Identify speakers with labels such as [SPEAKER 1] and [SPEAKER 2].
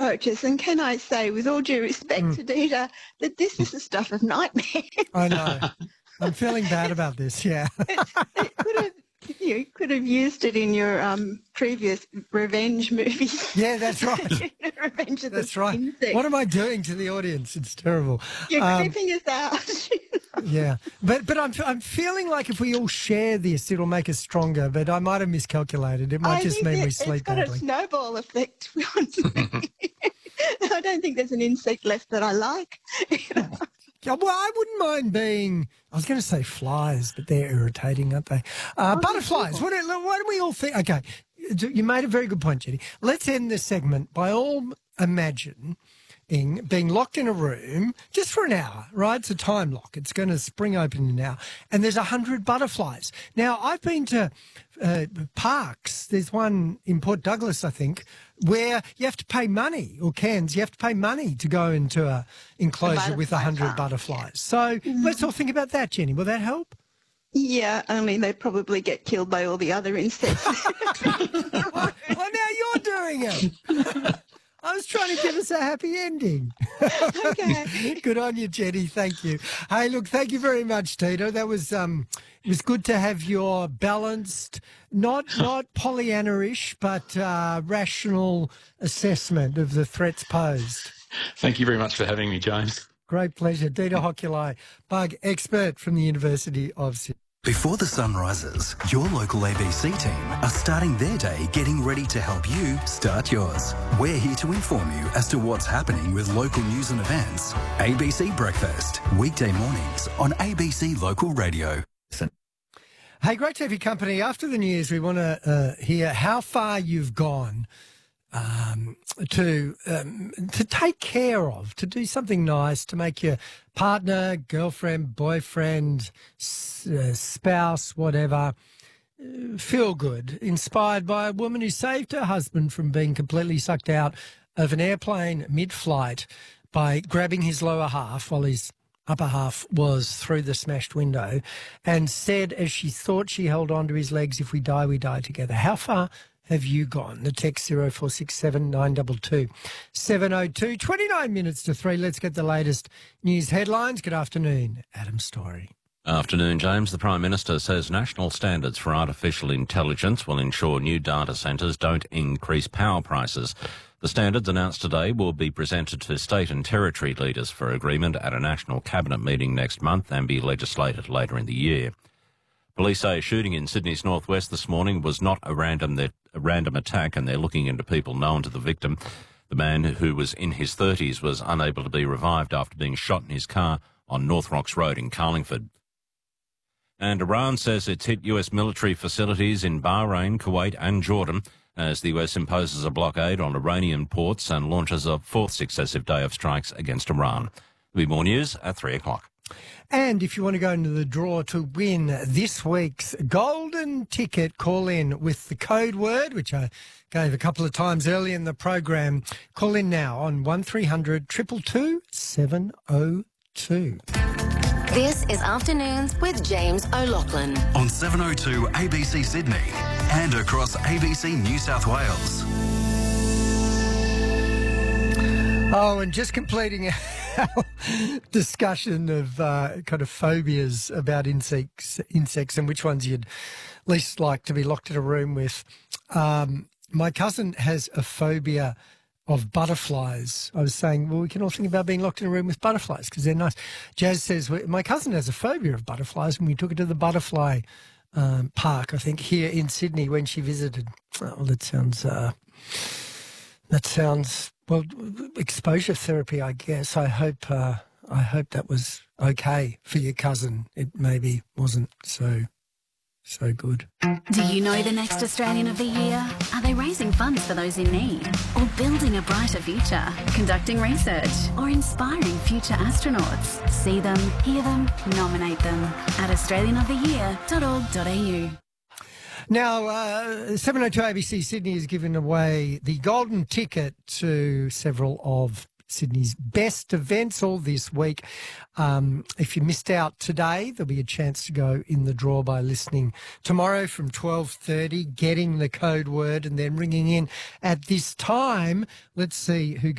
[SPEAKER 1] cockroaches. And can I say, with all due respect to Dita, that this is the stuff of nightmares.
[SPEAKER 2] I know. I'm feeling bad about this, yeah.
[SPEAKER 1] You could have used it in your previous revenge movies.
[SPEAKER 2] Yeah, that's right.
[SPEAKER 1] Revenge of
[SPEAKER 2] That's
[SPEAKER 1] the
[SPEAKER 2] right.
[SPEAKER 1] Insects.
[SPEAKER 2] What am I doing to the audience? It's terrible.
[SPEAKER 1] You're creeping us out.
[SPEAKER 2] Yeah, but I'm feeling like if we all share this, it'll make us stronger. But I might have miscalculated. It might just mean we sleep badly.
[SPEAKER 1] It's got a snowball effect, to be honest with you. I don't think there's an insect left that I like.
[SPEAKER 2] Yeah, well, I wouldn't mind being, I was going to say flies, but they're irritating, aren't they? Butterflies. Why don't we all think? Okay, you made a very good point, Jenny. Let's end this segment by all imagining being locked in a room just for an hour, right? It's a time lock. It's going to spring open in an hour. And there's 100 butterflies. Now, I've been to parks. There's one in Port Douglas, I think, where you have to pay money, or Cairns, you have to pay money to go into an enclosure with 100 butterflies. So let's all think about that, Jenny. Will that help?
[SPEAKER 1] Yeah, only they probably get killed by all the other insects.
[SPEAKER 2] Well, now you're doing it. I was trying to give us a happy ending.
[SPEAKER 1] Okay.
[SPEAKER 2] Good on you, Jenny. Thank you. Hey, look, thank you very much, Tito. That was it was good to have your balanced, not Pollyanna-ish, but rational assessment of the threats posed.
[SPEAKER 3] Thank you very much for having me, James.
[SPEAKER 2] Great pleasure. Dita Hokulai, bug expert from the University of Sydney.
[SPEAKER 4] Before the sun rises, your local ABC team are starting their day getting ready to help you start yours. We're here to inform you as to what's happening with local news and events. ABC Breakfast, weekday mornings on ABC Local Radio.
[SPEAKER 2] Hey, great to have your company. After the news, we want to hear how far you've gone to take care of, to do something nice, to make your partner, girlfriend, boyfriend, spouse, whatever, feel good. Inspired by a woman who saved her husband from being completely sucked out of an airplane mid-flight by grabbing his lower half while his upper half was through the smashed window, and said as she thought she held on to his legs, "If we die together." How far have you gone? The text 0467 922 702. 29 minutes to 3. Let's get the latest news headlines. Good afternoon, Adam Story.
[SPEAKER 5] Afternoon, James. The Prime Minister says national standards for artificial intelligence will ensure new data centres don't increase power prices. The standards announced today will be presented to state and territory leaders for agreement at a national cabinet meeting next month and be legislated later in the year. Police say a shooting in Sydney's northwest this morning was not a random attack, and they're looking into people known to the victim. The man, who was in his 30s, was unable to be revived after being shot in his car on North Rocks Road in Carlingford. And Iran says it's hit US military facilities in Bahrain, Kuwait and Jordan as the US imposes a blockade on Iranian ports and launches a fourth successive day of strikes against Iran. There'll be more news at 3 o'clock.
[SPEAKER 2] And if you want to go into the draw to win this week's golden ticket, call in with the code word, which I gave a couple of times early in the program. Call in now on 1300 222 702.
[SPEAKER 6] This is Afternoons with James O'Loughlin.
[SPEAKER 4] On 702 ABC Sydney and across ABC New South Wales.
[SPEAKER 2] Oh, and just completing our discussion of kind of phobias about insects and which ones you'd least like to be locked in a room with. My cousin has a phobia of butterflies. I was saying, well, we can all think about being locked in a room with butterflies because they're nice. Jazz says, well, my cousin has a phobia of butterflies, and we took her to the butterfly park, I think, here in Sydney when she visited. Oh, that sounds, well, exposure therapy, I guess. I hope that was okay for your cousin. It maybe wasn't so good.
[SPEAKER 7] Do you know the next Australian of the Year? Are they raising funds for those in need? Or building a brighter future? Conducting research? Or inspiring future astronauts? See them, hear them, nominate them at australianoftheyear.org.au.
[SPEAKER 2] Now, 702 ABC Sydney has given away the golden ticket to several of Sydney's best events all this week. If you missed out today, there'll be a chance to go in the draw by listening tomorrow from 12:30, getting the code word and then ringing in at this time. Let's see who